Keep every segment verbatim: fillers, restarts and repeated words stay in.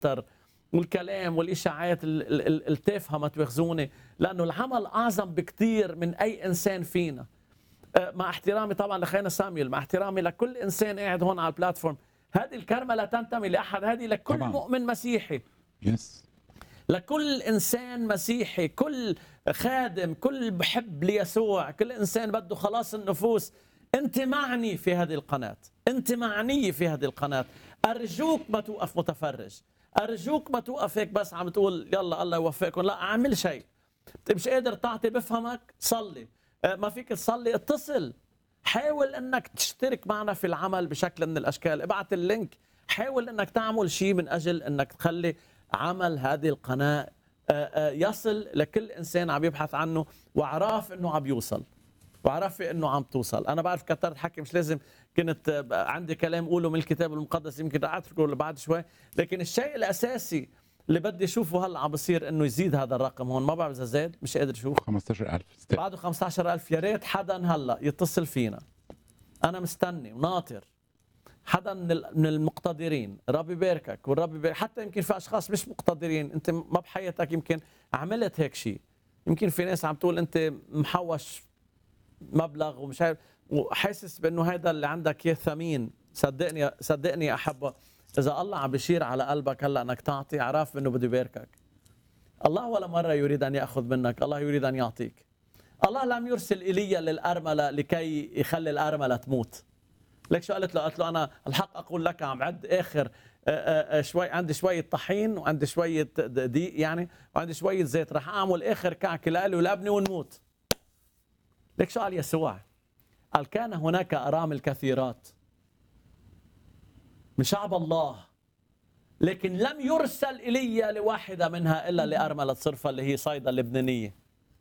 والكلام والإشاعات ال- ال- ال- التافهة ما تواخذوني، لأنه العمل أعظم بكتير من أي إنسان فينا. أه، مع احترامي طبعا لخينا ساميول، مع احترامي لكل إنسان قاعد هون على البلاتفورم، هذه الكرمة لا تنتمي لأحد، هذه لكل طبعا. مؤمن مسيحي، يس. لكل إنسان مسيحي، كل خادم، كل بحب ليسوع، كل إنسان بده خلاص النفوس. أنت معني في هذه القناة، أنت معني في هذه القناة. أرجوك ما توقف متفرج، أرجوك ما توقف هيك بس عم تقول يلا الله يوفقكم، لا أعمل شيء. أنت مش قادر تعطي، بفهمك، صلي. أه، ما فيك تصلي، اتصل، حاول انك تشترك معنا في العمل بشكل من الاشكال، ابعت اللينك، حاول انك تعمل شيء من اجل انك تخلي عمل هذه القناة آه، آه، يصل لكل انسان عم يبحث عنه، واعراف انه عم يوصل، واعرف انه عم توصل. انا بعرف كترت حكي، مش لازم كنت آه، عندي كلام اقوله من الكتاب المقدس، يمكن رح اتركه بعد شوي، لكن الشيء الاساسي اللي بدي اشوفه هلا عم بصير انه يزيد هذا الرقم هون. ما بعرف اذا زاد، مش قادر اشوف. خمسطعش ألف ستيب. بعده خمسة عشر ألف. يا ريت حدا هلا يتصل فينا، انا مستني وناطر حدا من ال- من المقتدرين. رب يباركك والرب يبارك. حتى يمكن في اشخاص مش مقتدرين، انت ما بحياتك يمكن عملت هيك شيء، يمكن في ناس عم تقول انت محوش مبلغ ومش عارف وحاسس بانه هذا اللي عندك اياه ثمين. صدقني صدقني يا احبه، اذا الله عم بيشير على قلبك هلا انك تعطي، اعرف انه بده يباركك. الله ولا مره يريد ان ياخذ منك، الله يريد ان يعطيك. الله لم يرسل ايليا للارمله لكي يخلي الارمله تموت. ليك شو قالت له؟ قالت له انا الحق اقول لك عم عد اخر آه، آه، شوي، عندي شويه طحين وعندي شويه دقيق يعني وعندي شويه زيت، رح اعمل اخر كعكه لالي ولابني ونموت. ليك شو قال يسوع؟ قال كان هناك ارامل كثيرات من شعب الله، لكن لم يرسل ايليا لواحده منها الا لارمله صرفه اللي هي صيدا اللبنانيه.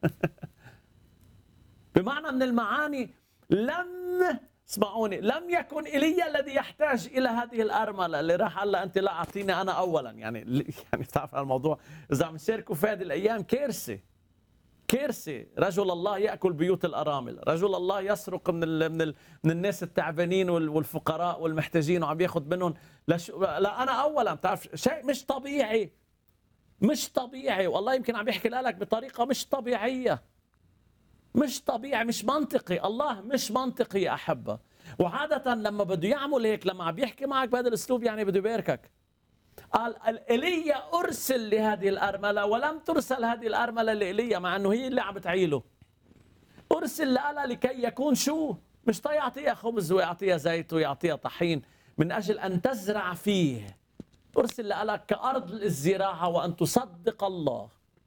بمعنى من المعاني، لم اسمعوني، لم يكن ايليا الذي يحتاج الى هذه الارمله اللي راح قال لها انت لا اعطيني انا اولا. يعني يعني بتعرف الموضوع اذا عم نشاركوا في هذه الايام كارثه، كارثه. رجل الله ياكل بيوت الارامل، رجل الله يسرق من ال من ال من الناس التعبانين وال- والفقراء والمحتاجين وعم ياخذ منهم. لش... لا انا اولا. بتعرف شيء مش طبيعي، مش طبيعي، والله يمكن عم يحكي لك بطريقه مش طبيعيه، مش طبيعي، مش منطقي. الله مش منطقي يا أحبة. وعادة لما بده يعمل هيك، لما عم يحكي معك بهذا الأسلوب، يعني بده يباركك. قال ايليا أرسل لهذه الأرملة ولم ترسل هذه الأرملة لإيليا، مع أنه هي اللي عم بتعيله. أرسل لها لكي يكون شو؟ مش يعطيها خبز ويعطيها زيت ويعطيها طحين، من أجل أن تزرع فيه. أرسل لها كأرض الزراعة وأن تصدق الله.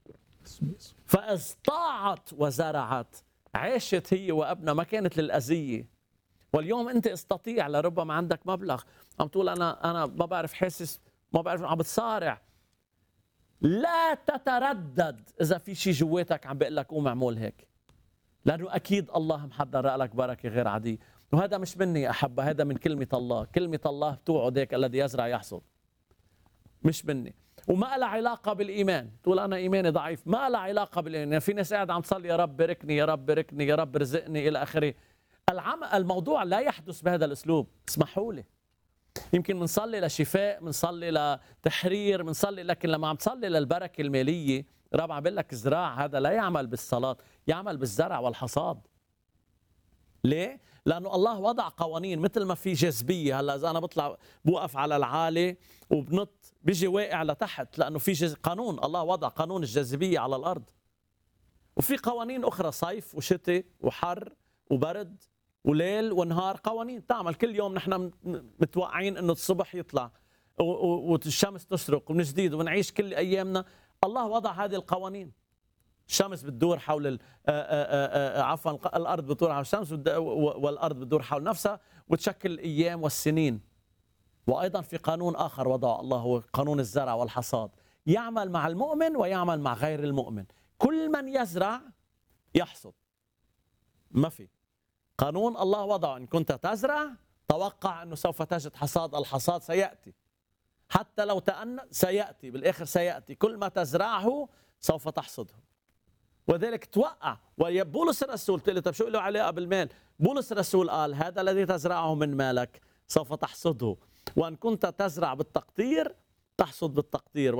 فاستطاعت وزرعت، عاشت هي وابنها، ما كانت للأذية. واليوم انت استطيع، لربما عندك مبلغ عم تقول انا انا ما بعرف، حاسس ما بعرف، عم بتصارع. لا تتردد اذا في شيء جواتك عم بيقول لك قوم اعمل هيك، لانه اكيد الله محضر لك بركه غير عاديه. وهذا مش مني يا احبه، هذا من كلمه الله. كلمه الله بتوعد هيك، الذي يزرع يحصد، مش مني. وما لها علاقه بالايمان. تقول انا ايماني ضعيف، ما لها علاقه بالايمان. في ناس قاعده عم تصلي يا رب باركني، يا رب باركني، يا رب رزقني الى اخره. العم... الموضوع لا يحدث بهذا الاسلوب، اسمحوا لي. يمكن بنصلي لشفاء، بنصلي لتحرير، بنصلي، لكن لما عم تصلي للبركه الماليه، رب عم بيقول لك ازرع. هذا لا يعمل بالصلاه، يعمل بالزرع والحصاد. ليه؟ لأنه الله وضع قوانين. مثل ما في جاذبية، هلا إذا أنا بطلع بوقف على العالي وبنط بيجي واقع لتحت، لأنه في جز... قانون. الله وضع قانون الجاذبية على الأرض. وفي قوانين أخرى، صيف وشتاء وحر وبرد وليل ونهار، قوانين تعمل كل يوم. نحن متوقعين إنه الصبح يطلع و... و... والشمس تشرق ومن جديد ونعيش كل أيامنا. الله وضع هذه القوانين. الشمس بتدور حول ال... عفوا الارض بتدور حول الشمس، والارض بتدور حول نفسها وتشكل الايام والسنين. وايضا في قانون اخر وضعه الله، هو قانون الزرع والحصاد، يعمل مع المؤمن ويعمل مع غير المؤمن. كل من يزرع يحصد. ما في قانون الله وضعه، ان كنت تزرع توقع انه سوف تجد حصاد. الحصاد سياتي، حتى لو تأنى سياتي، بالاخر سياتي. كل ما تزرعه سوف تحصده. وذلك توقع. وبولس الرسول قلت له طيب شو له علاقه بالمال؟ بولس الرسول قال هذا الذي تزرعه من مالك سوف تحصده، وان كنت تزرع بالتقدير تحصد بالتقدير